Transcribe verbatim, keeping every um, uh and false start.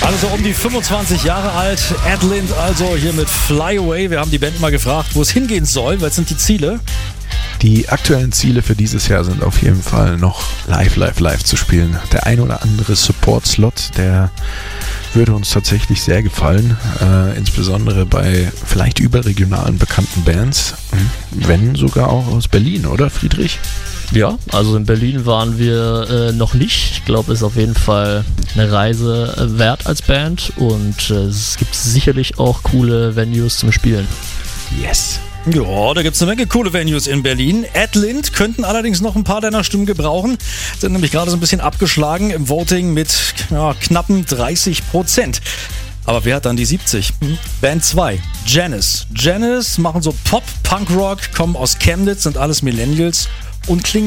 Also um die fünfundzwanzig Jahre alt, Ed Lind also hier mit Fly Away. Wir haben die Band mal gefragt, wo es hingehen soll. Was sind die Ziele? Die aktuellen Ziele für dieses Jahr sind auf jeden Fall noch live, live, live zu spielen. Der ein oder andere Support-Slot, der würde uns tatsächlich sehr gefallen, äh, insbesondere bei vielleicht überregionalen bekannten Bands, wenn sogar auch aus Berlin, oder Friedrich? Ja, also in Berlin waren wir äh, noch nicht. Ich glaube, es ist auf jeden Fall eine Reise äh, wert als Band und äh, es gibt sicherlich auch coole Venues zum Spielen. Yes! Ja, da gibt es eine Menge coole Venues in Berlin. Ed Lind könnten allerdings noch ein paar deiner Stimmen gebrauchen. Sind nämlich gerade so ein bisschen abgeschlagen im Voting mit ja, knappen dreißig Prozent. Aber wer hat dann die siebzig? Hm? Band zwei, Janis. Janis machen so Pop, Punk-Rock, kommen aus Chemnitz, sind alles Millennials und klingen